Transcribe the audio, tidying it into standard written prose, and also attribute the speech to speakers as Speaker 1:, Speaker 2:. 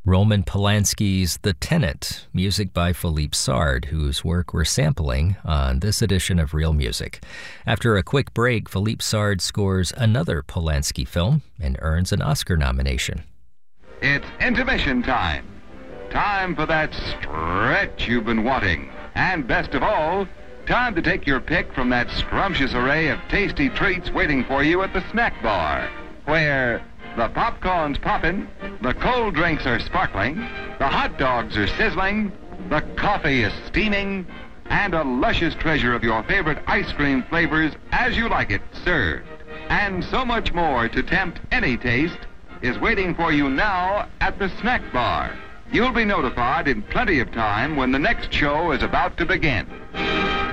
Speaker 1: Roman Polanski's The Tenant, music by Philippe Sard, whose work we're sampling on this edition of Real Music. After a quick break, Philippe Sard scores another Polanski film and earns an Oscar nomination.
Speaker 2: It's intermission time. Time for that stretch you've been wanting. And best of all, time to take your pick from that scrumptious array of tasty treats waiting for you at the snack bar, where the popcorn's popping, the cold drinks are sparkling, the hot dogs are sizzling, the coffee is steaming, and a luscious treasure of your favorite ice cream flavors as you like it served. And so much more to tempt any taste is waiting for you now at the snack bar. You'll be notified in plenty of time when the next show is about to begin.